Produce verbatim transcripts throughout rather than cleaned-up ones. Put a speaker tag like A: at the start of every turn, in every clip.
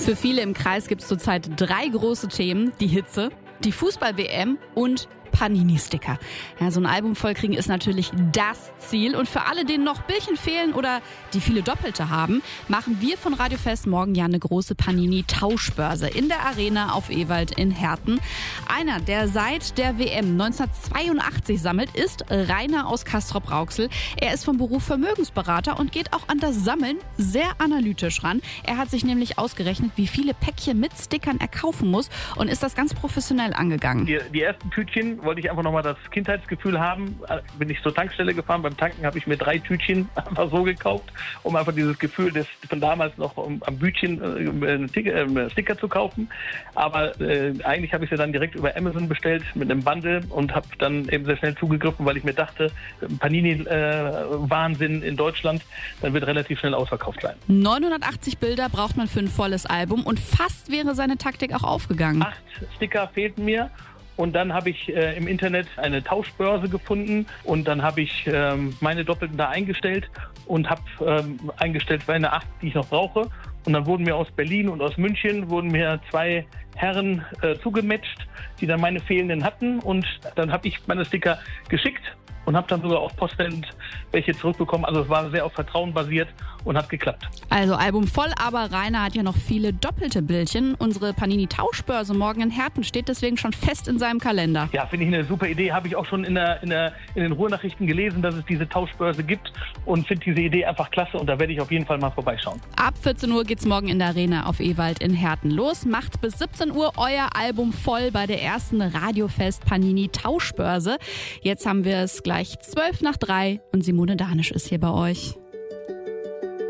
A: Für viele im Kreis gibt es zurzeit drei große Themen. Die Hitze, die Fußball-W M und Panini-Sticker. Ja, so ein Album vollkriegen ist natürlich das Ziel. Und für alle, denen noch Bildchen fehlen oder die viele Doppelte haben, machen wir von Radio Fest morgen ja eine große Panini-Tauschbörse in der Arena auf Ewald in Herten. Einer, der seit der W M neunzehnhundertzweiundachtzig sammelt, ist Rainer aus Castrop-Rauxel. Er ist vom Beruf Vermögensberater und geht auch an das Sammeln sehr analytisch ran. Er hat sich nämlich ausgerechnet, wie viele Päckchen mit Stickern er kaufen muss und ist das ganz professionell angegangen.
B: Die, die ersten Tütchen wollte ich einfach nochmal das Kindheitsgefühl haben. Bin ich zur Tankstelle gefahren. Beim Tanken habe ich mir drei Tütchen einfach so gekauft, um einfach dieses Gefühl des, von damals noch um, am Bütchen äh, einen Sticker, äh, Sticker zu kaufen. Aber äh, eigentlich habe ich sie dann direkt über Amazon bestellt mit einem Bundle und habe dann eben sehr schnell zugegriffen, weil ich mir dachte, Panini-Wahnsinn äh, in Deutschland, dann wird relativ schnell ausverkauft sein.
A: neunhundertachtzig Bilder braucht man für ein volles Album und fast wäre seine Taktik auch aufgegangen.
B: Acht Sticker fehlten mir. Und dann habe ich äh, im Internet eine Tauschbörse gefunden und dann habe ich ähm, meine Doppelten da eingestellt und habe ähm, eingestellt meine acht, die ich noch brauche. Und dann wurden mir aus Berlin und aus München wurden mir zwei Herren äh, zugematcht, die dann meine fehlenden hatten. Und dann habe ich meine Sticker geschickt und habe dann sogar auf Postwend welche zurückbekommen. Also es war sehr auf Vertrauen basiert und hat geklappt.
A: Also Album voll, aber Rainer hat ja noch viele doppelte Bildchen. Unsere Panini-Tauschbörse morgen in Herten steht deswegen schon fest in seinem Kalender.
B: Ja, finde ich eine super Idee. Habe ich auch schon in, der, in, der, in den Ruhrnachrichten gelesen, dass es diese Tauschbörse gibt und finde diese Idee einfach klasse und da werde ich auf jeden Fall mal vorbeischauen.
A: Ab vierzehn Uhr geht's morgen in der Arena auf Ewald in Herten los. Macht bis siebzehn Uhr euer Album voll bei der ersten Radiofest Panini Tauschbörse. Jetzt haben wir es gleich zwölf nach drei und Simone Danisch ist hier bei euch.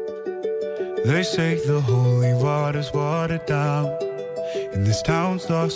C: They say the holy water's watered down and this town's lost